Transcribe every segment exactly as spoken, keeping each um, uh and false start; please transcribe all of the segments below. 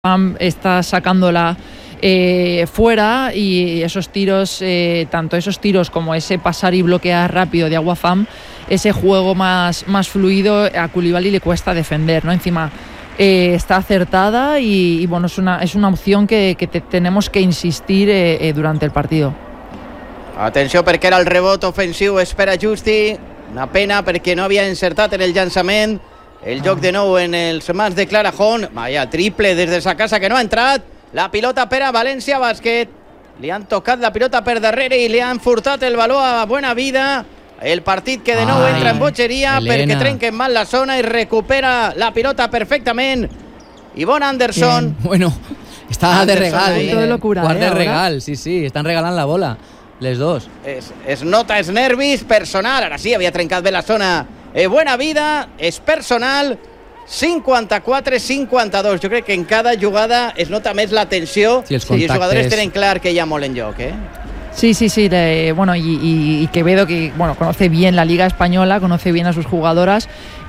está sacándola eh, fuera, y esos tiros, eh, tanto esos tiros como ese pasar y bloquear rápido de Aguafam, ese juego más, más fluido, a Koulibaly le cuesta defender, ¿no? Encima eh, está acertada y, y bueno, es una, es una opción que, que te, tenemos que insistir eh, eh, durante el partido. Atenció perquè era el rebot ofensiu, espera Justi, una pena perquè no havia encertat en el llançament. El joc de nou en els mans de Clarajón. Vaya, triple des de sa casa que no ha entrat. La pilota per a València Bàsquet. Li han tocat la pilota per darrere i li han furtat el valor a Buena Vida. El partit que de nou Ai, entra en bogeria Elena. perquè trenquen mal la zona i recupera la pilota perfectament Ivonne Anderson. Bien. Bueno, està de regal. Ahí. De locura, Quart eh, de ahora. regal, sí, sí, estan regalant la bola, les dos. Es, es nota, es nervis, personal. Ara sí, havia trencat bé la zona. Eh, Buena Vida, és personal. cinquanta-quatre cinquanta-dos. Jo crec que en cada jugada es nota més la tensió, sí, els i els jugadors contactes. tenen clar que hi ha molt en joc, eh? Sí, sí, sí. De, bueno, y, y, y Quevedo, que bueno, conoce bien la Liga Española, conoce bien a sus jugadoras,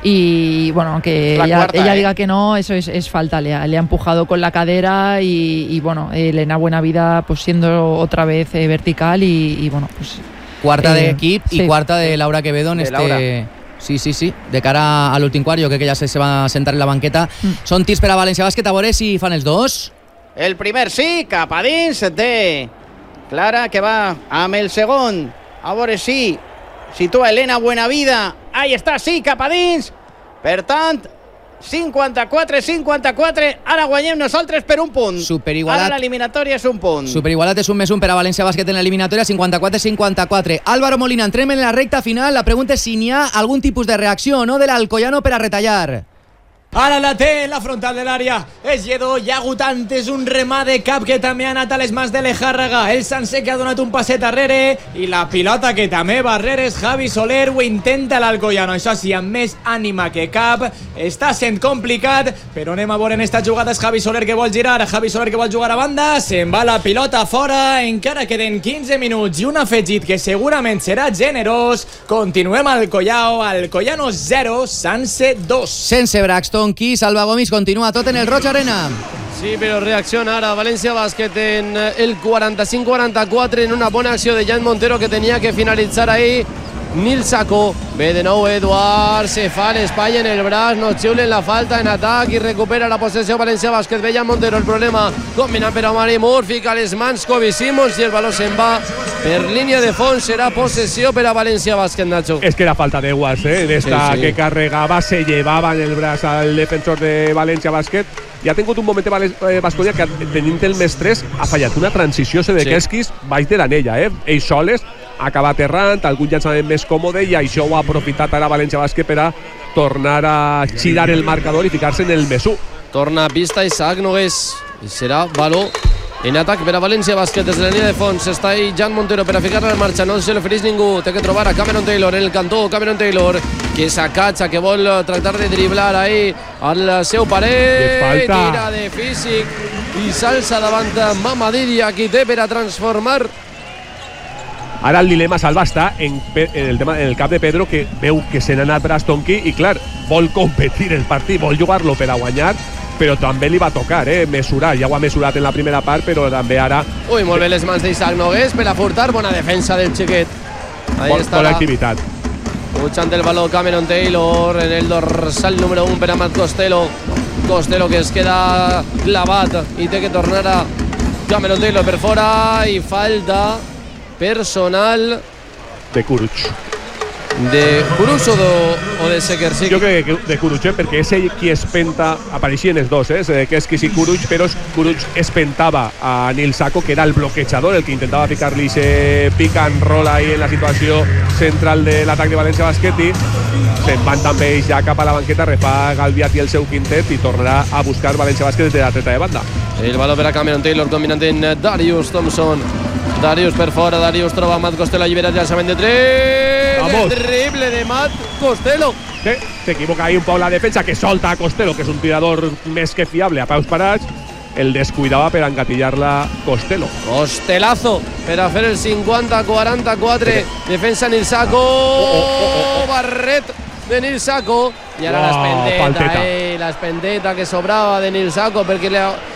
y bueno, aunque La ella, cuarta, ella eh. diga que no, eso es, es falta. Le ha, le ha empujado con la cadera y, y bueno, Elena Buena Vida pues siendo otra vez eh, vertical y, y bueno, pues... Quarta eh, d'equip i sí. quarta de Laura Quevedo en De este... Laura. Sí, sí, sí. De cara a l'últim quart, jo crec que ja se, se va sentar en la banqueta. Mm. Són tirs per a València Bàsquet, a veure si fan els dos. El primer sí, cap a dins de Clara, que va amb el segon. A veure si situa Elena Buenavida. Ahí està, sí, cap a dins. Per tant, cinquanta-quatre cinquanta-quatre. Ara guanyem nosaltres per un punt. Superigualat. Ara l'eliminatòria és un punt. Superigualat és un més un per a València Bàsquet en l'eliminatòria, cinquanta-quatre cinquanta-quatre. Álvaro Molina, entrem en la recta final. La pregunta és si n'hi ha algun tipus de reacció o no de l'Alcoyano per a retallar. Ara la té en la frontal de l'àrea. És Lledó, hi ha hagut antes un remà de cap que també ha anat a les mans de l'Ejárraga. El Sanse que ha donat un passet darrere i la pilota que també va darrere és Javi Soler. Ho intenta l'Alcoyano, això sí, amb més ànima que cap. Està sent complicat, però anem a veure en esta jugada. És Javi Soler que vol girar, Javi Soler que vol jugar a banda. Se'n va la pilota fora, encara queden quinze minuts i un afegit que segurament serà generós. Continuem al Collao, Alcoyano zero, Sanse dos. Sense Braxton, qui Salva Gomis, continua tot en el Roig Arena. Sí, però reacciona ara València Bàsquet en el quaranta-cinc quaranta-quatre en una bona acció de Jan Montero que tenia que finalitzar ahí. Nil Sacco, ve de nou Eduard, se fa l'espai en el braç, no xiulen la falta en atac i recupera la possessió València Bàsquet. Ve Jan Montero, el problema combinant per a Mari Moore, fica les mans Kobe Simons i el baló se'n va per línia de fons. Serà possessió per a València Bàsquet, Nacho. Es que era falta de Guas, ¿eh? De esta Sí, sí. que carregaba, se llevaba en el braç al defensor de València Bàsquet. I ha tingut un moment de Baskonia que, tenint el més tres, ha fallat una transició Sedekeskis sí. baix de l'anella, eh? Ells soles, ha acabat errant, algun llançament més còmode, i això ho ha aprofitat ara València Bàsquet per a tornar a girar el marcador i ficar-se en el més u. Torna a pista Isaac Nogués i serà baló en atac per a València Bàsquet des de la línia de fons. Està ahí Jan Montero per a ficar-la en marxa, no se l'ofereix ningú, té que trobar a Cameron Taylor en el cantó. Cameron Taylor que s'acatxa, que vol tractar de driblar ahí al seu paret, tira de físic i s'alça davant Mamadiria, qui té per a transformar. Ara el dilema, Salva, està en, en, el tema, en el cap de Pedro, que veu que se n'ha anat Braston Key i, clar, vol competir el partit, vol jugar-lo per a guanyar, però també li va tocar, eh, mesurar. Ja ho ha mesurat en la primera part, però també ara... Ui, molt bé les mans d'Isaac Nogués per a furtar, bona defensa del xiquet. Ahí està bona activitat. Puchant el baló Cameron Taylor en el dorsal número un per a Matt Costello. Costello que es queda clavat i té que tornar a Cameron Taylor per fora i falta personal de Kuruc. De Kuruc o de, o de Sekersik? Jo crec que de Kuruc, eh? perquè és ell qui espenta, apareixien els dos, eh? que és qui sí Kuruc, però Kuruc espentava a Nil Sacco, que era el bloquejador, el que intentava ficar-li ese pick and roll ahí en la situació central de l'atac de València Bàsquet, i se'n van també ells ja cap a la banqueta, refà Galviat i el seu quintet i tornarà a buscar València Bàsquet des de la treta de banda. El baló per a Cameron Taylor, combinant en Darius Thompson. Darius per fora, Darius troba Matt Costello, alliberat llançament de tres. Vamos. El triple de Matt Costello. Sí, s'equivoca ahí un poc la defensa, que solta a Costello, que és un tirador més que fiable a peus parats. El descuidava per engatillar-la Costello. Costelazo per a fer el cinquanta quaranta-quatre. Defensa Nil Sacco. Oh, oh, oh, oh. Barret de Nil Sacco. I ara oh, l'espendeta, eh, l'espendeta que sobrava de Nil Sacco, perquè